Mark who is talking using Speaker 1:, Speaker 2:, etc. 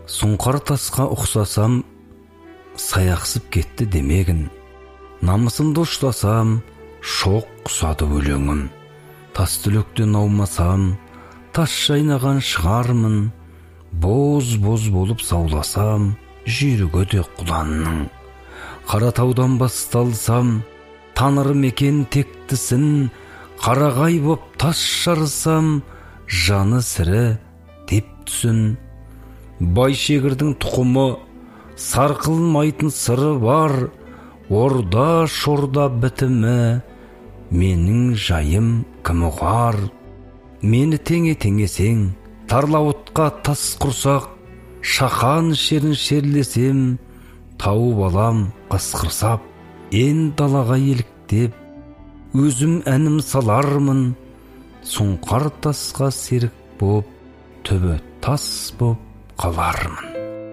Speaker 1: Сұңқар тасқа ұқсасам, саяқсып кетті демегін. Намысымды ұштасам, шоқ құсады өлеңім. Тас түлектен аумасам, тас жайнаған шығармын. Боз-боз болып сауласам, жүйрігі де құланның. Қаратаудан басталсам, танырым екен тектісін. Қарағай боп тас жарысам, жаны сірі деп түсін. Байшегірдің тұқымы, сарқылмайтын сыры бар. Орда шорда бітімі, менің жайым кім ұғар? Мені теңесең, тарлауытқа тас құрсақ, шақан шерін шерлесем, тауып алам қасқырсап. Ен далаға еліктеп, өзім әнім салармын. Сұңқар тасқа серік боп, түбі тас боп қалармын.